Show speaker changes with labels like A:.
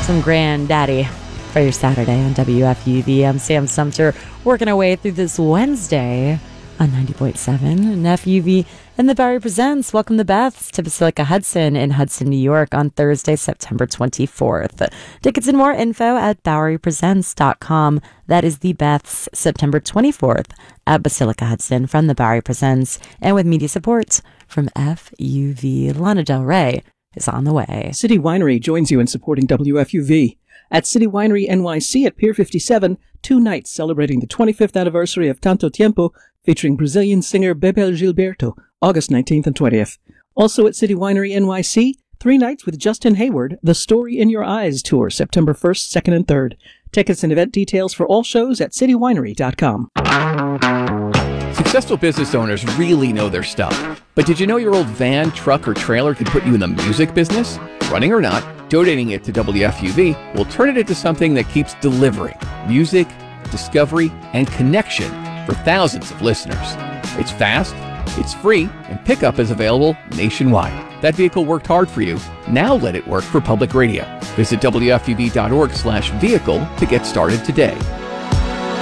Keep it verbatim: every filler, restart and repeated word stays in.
A: Some granddaddy for your Saturday on W F U V. I'm Sam Sumter, working our way through this Wednesday on ninety point seven and F U V. And the Bowery Presents Welcome the Beths to Basilica Hudson in Hudson, New York on Thursday, September twenty-fourth. Tickets and more info at bowery presents dot com. That is the Beths, September twenty-fourth at Basilica Hudson from the Bowery Presents and with media support from F U V. Lana Del Rey is on the way.
B: City Winery joins you in supporting W F U V. At City Winery N Y C at Pier fifty-seven, two nights celebrating the twenty-fifth anniversary of Tanto Tiempo, featuring Brazilian singer Bebel Gilberto, August nineteenth and twentieth. Also at City Winery N Y C, three nights with Justin Hayward, The Story in Your Eyes Tour, September first, second, and third. Tickets and event details for all shows at city winery dot com.
C: Successful business owners really know their stuff. But did you know your old van, truck, or trailer could put you in the music business? Running or not, donating it to W F U V will turn it into something that keeps delivering music, discovery, and connection for thousands of listeners. It's fast, it's free, and pickup is available nationwide. That vehicle worked hard for you. Now let it work for public radio. Visit W F U V dot org slash vehicle to get started today.